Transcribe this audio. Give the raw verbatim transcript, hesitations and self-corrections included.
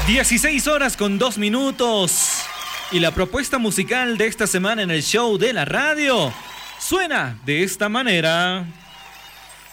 dieciséis horas con dos minutos. Y la propuesta musical de esta semana en el show de la radio suena de esta manera.